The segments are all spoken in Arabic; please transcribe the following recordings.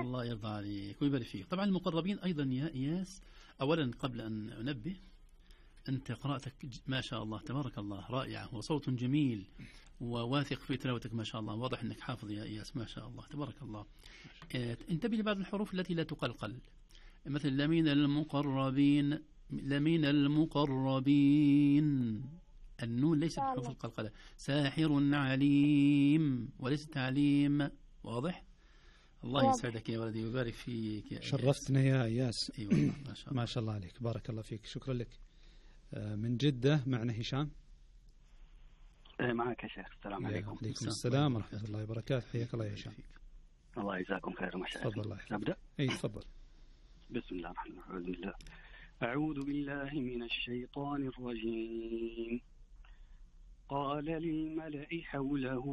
الله يرضى عليك ويبارك فيك. طبعا المقربين أيضا يا إياس، أولا قبل أن أنبه، أنت قراءتك ما شاء الله تبارك الله رائعة، وصوت جميل، وواثق في تلاوتك ما شاء الله، واضح أنك حافظ يا إياس ما شاء الله تبارك الله. انتبه لبعض الحروف التي لا تقلقل، مثل لمن المقربين، لمن المقربين، النون ليست بحروف القلقلة. ساحر عليم وليس تعليم، واضح؟ الله يسعدك يا ولدي ويبارك فيك يا شرفتنا يا إياس. أيوة ما شاء الله عليك، بارك الله فيك، شكرا لك. من جدة معنا هشام. معك يا شيخ. السلام عليكم. عليكم السلام ورحمة الله وبركاته، حياك الله يا هشام. الله يجزاكم خير ومشاكل. تفضل الله. نبدأ. تفضل. بسم الله الرحمن الرحيم. أعوذ بالله من الشيطان الرجيم. قال للملأ حوله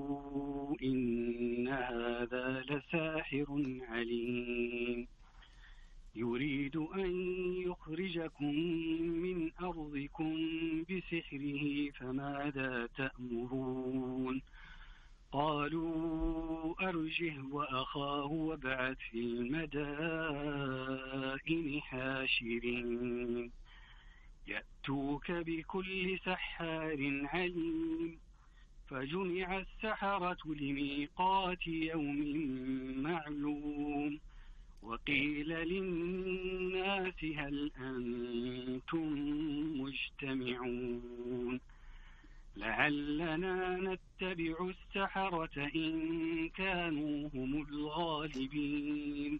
إن هذا لساحر عليم يريد أن يخرجكم من أرضكم بسحره فماذا تأمرون. قالوا أرجه وأخاه وابعث في المدائن حاشرين يأتوك بكل سحار عليم. فجمع السحرة لميقات يوم معلوم. وقيل للناس هل أنتم مجتمعون لعلنا نتبع السحرة إن كانوا هم الغالبين.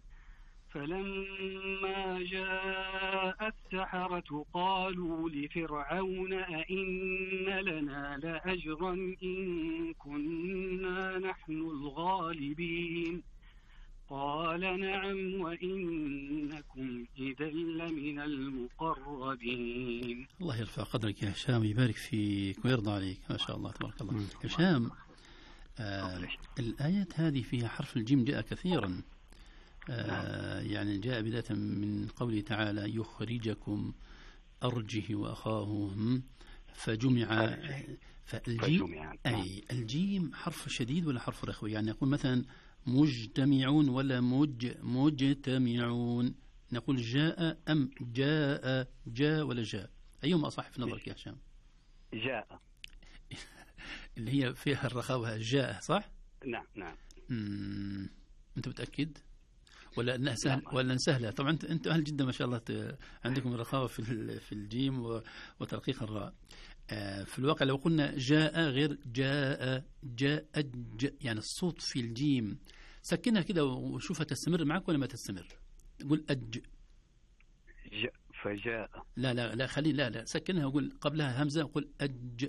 فلما جاء السحرة قالوا لفرعون أئن لنا لأجرا إن كنا نحن الغالبين. قال نعم وإنكم إذا لمن المقربين. الله يرفع قدرك يا هشام، يبارك فيك ويرضى عليك ما شاء الله تبارك الله. هشام، الآيات هذه فيها حرف الجيم جاء كثيرا، يعني جاء بداية من قوله تعالى يخرجكم أرجه وأخاه فجمع. فالجيم أي الجيم حرف شديد ولا حرف رخوي؟ يعني يقول مثلا مجتمعون ولا مجتمعون؟ نقول جاء أم جاء ولا جاء؟ أيهما أصح في نظرك يا هشام؟ جاء اللي هي فيها الرخاوة، جاء صح؟ نعم. أنت متأكد ولا أنها سهل ولا سهلة؟ طبعا أنتم أهل جدة ما شاء الله عندكم الرخاوة في الجيم وترقيق الراء. في الواقع لو قلنا جاء غير جاء يعني الصوت في الجيم سكنها كده وشوفها تستمر معك ولا ما تستمر. قول فجاء. لا خلي لا سكنها وقول قبلها همزة وقول أج.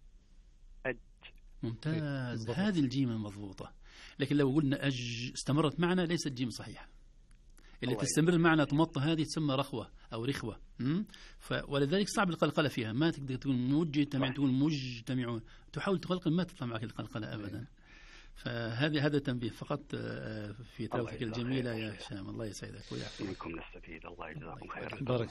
ممتاز، هذه الجيم المضبوطة. لكن لو قلنا أج استمرت معنا ليست جيم صحيحة. اللي تستمر معنا تمط هذه تسمى رخوة أو رخوة. ولذلك صعب القلقلة فيها، ما تقدر تقول مجتمع، تقول مجتمعون، تحاول تقلقل ما تطلع معك القلقلة أبدا. هذا تنبيه فقط في تلاوتك الجميلة يا هشام. الله يسعدك ويعافيك. منكم نستفيد. الله يجزاكم خيرا. بارك